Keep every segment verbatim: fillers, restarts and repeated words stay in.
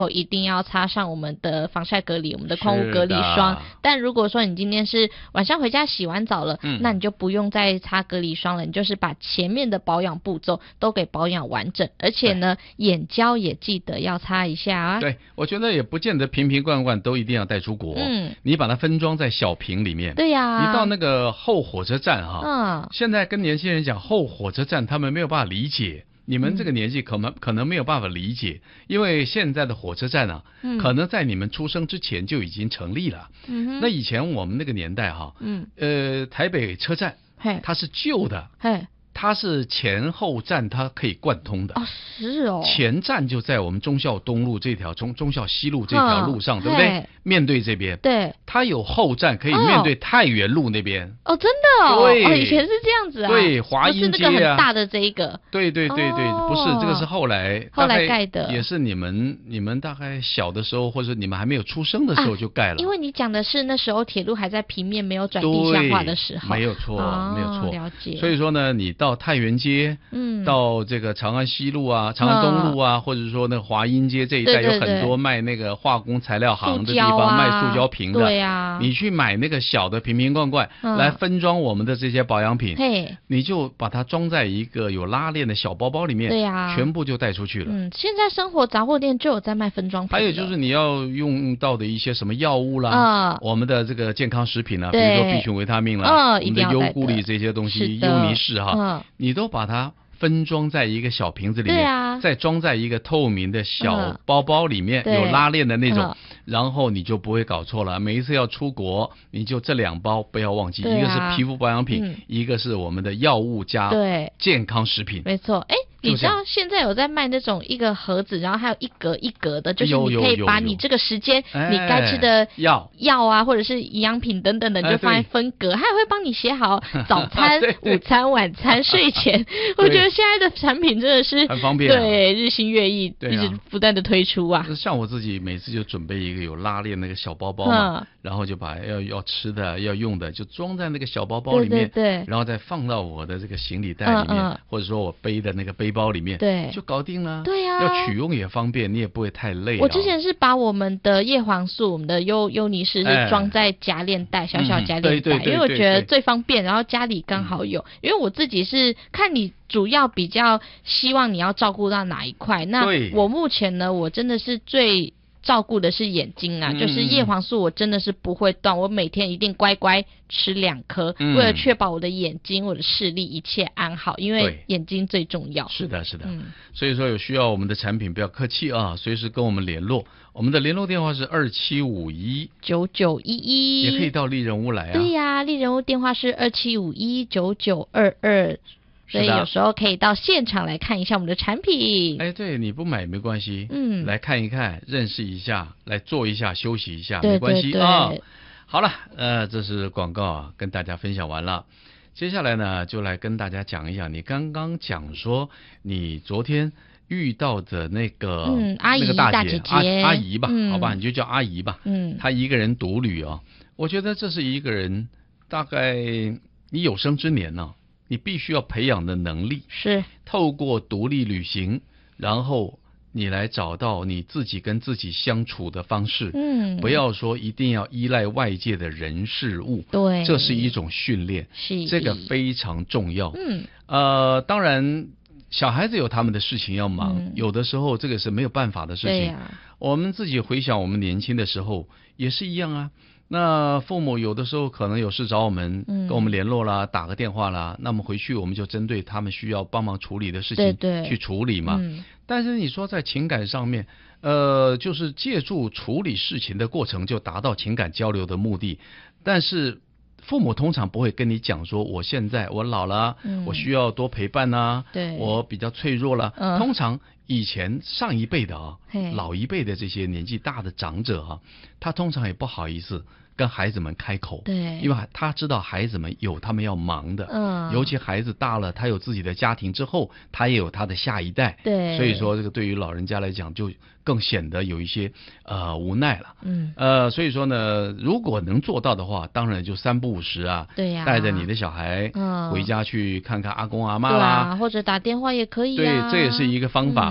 一定要擦上我们的防晒隔离，我们的矿物隔离霜。但如果说你今天是晚上回家洗完澡了，嗯，那你就不用再擦隔离霜了，你就是把前面的保养步骤都给保养完整，而且呢，眼胶也记得要擦一下啊。 对，我觉得也不见得瓶瓶罐罐都一定要带出国，嗯，你把它分装在小瓶里面。 对呀、啊， 你到那个后火车站哈，嗯，现在跟年轻人讲后火车站，他们没有办法理解。你们这个年纪可能、嗯、可能没有办法理解，因为现在的火车站啊，嗯、可能在你们出生之前就已经成立了。嗯、那以前我们那个年代哈，嗯，呃，台北车站，它是旧的，它是前后站它可以贯通的。 哦，是哦。 前站就在我们忠孝东路这条中忠孝西路这条路上，对不对？面对这边。对。它有后站可以面对太原路那边。 哦，真的哦。 对。 哦，以前是这样子啊。 对，华阴街啊。 不是那个很大的这一个。 对对对对，哦、不是这个是后来后来盖的， 也是你们你们大概小的时候，或者你们还没有出生的时候就盖了。啊、 因为你讲的是那时候铁路还在平面没有转地下化的时候。 没有错，哦、没有错。 了解。 所以说呢，你到太原街。嗯，到这个长安西路啊、长安东路啊，嗯、或者说那个华阴街这一带有很多卖那个化工材料行的地方，啊、卖塑胶瓶的。 对呀， 你去买那个小的瓶瓶罐罐，嗯、来分装我们的这些保养品，嘿，你就把它装在一个有拉链的小包包里面，对呀，全部就带出去了。 嗯，现在生活杂货店就有在卖分装品。 还有就是你要用到的一些什么药物啦，嗯、我们的这个健康食品啦，比如说 B 群维他命啦，嗯、我们的优固力这些东西，优尼士哈，嗯、你都把它分装在一个小瓶子里面，啊、再装在一个透明的小包包里面，嗯、有拉链的那种，嗯、然后你就不会搞错了。每一次要出国，你就这两包不要忘记，啊、一个是皮肤保养品，嗯、一个是我们的药物加健康食品。 没错，哎。你知道现在有在卖那种一个盒子，然后还有一格一格的，就是你可以把你这个时间你该吃的药药啊，或者是营养品等等的，就放在分格，还会帮你写好早餐、午餐、晚餐、睡前。我觉得现在的产品真的是很方便， 对，日新月异，一直不断的推出啊。 像我自己每次就准备一个有拉链那个小包包嘛，然后就把要要吃的、要用的就装在那个小包包里面，对，然后再放到我的这个行李袋里面，或者说我背的那个背包里面，对，就搞定了。 对呀， 要取用也方便，你也不会太累。 我之前是把我们的叶黄素、我们的优优尼士是装在夹链袋，小小夹链袋，因为我觉得最方便，然后家里刚好有。因为我自己是看你主要比较希望你要照顾到哪一块，那我目前呢，我真的是最照顾的是眼睛啊，嗯、就是叶黄素我真的是不会断，我每天一定乖乖吃两颗，嗯、为了确保我的眼睛、我的视力一切安好，因为眼睛最重要。 是的，是的。嗯、所以说有需要我们的产品不要客气啊，随时跟我们联络。我们的联络电话是二七五一九九一一， 也可以到丽人屋来啊。 对呀、啊，丽人屋电话是二七五一九九二二。所以有时候可以到现场来看一下我们的产品。 哎，对，你不买没关系，嗯，来看一看，认识一下，来做一下，休息一下，没关系啊。好了，呃，这是广告啊，跟大家分享完了。接下来呢，就来跟大家讲一讲，你刚刚讲说你昨天遇到的那个嗯阿姨那个大姐大姐姐阿阿姨吧， 嗯、 好吧，你就叫阿姨吧。嗯，她一个人独旅啊，我觉得这是一个人大概你有生之年呢、啊。你必须要培养的能力是透过独立旅行，然后你来找到你自己跟自己相处的方式。嗯，不要说一定要依赖外界的人事物， 对， 这是一种训练， 是这个非常重要。嗯，呃，当然小孩子有他们的事情要忙，嗯、有的时候这个是没有办法的事情。啊、我们自己回想我们年轻的时候也是一样啊。那父母有的时候可能有事找我们，嗯、跟我们联络啦，打个电话啦，那么回去我们就针对他们需要帮忙处理的事情去处理嘛。对对嗯、但是你说在情感上面，呃，就是借助处理事情的过程就达到情感交流的目的，但是父母通常不会跟你讲说，我现在我老了，嗯、我需要多陪伴啊，对，我比较脆弱了。嗯、通常以前上一辈的啊，老一辈的这些年纪大的长者啊，他通常也不好意思跟孩子们开口，对，因为他知道孩子们有他们要忙的，嗯，尤其孩子大了，他有自己的家庭之后，他也有他的下一代，对，所以说这个对于老人家来讲，就更显得有一些呃无奈了，嗯，呃，所以说呢，如果能做到的话，当然就三不五时啊，对呀、啊，带着你的小孩，嗯，回家去看看阿公阿嬷啦， 对啊，或者打电话也可以、啊， 对，这也是一个方法啊、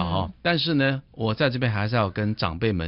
哈。但是呢，我在这边还是要跟长辈们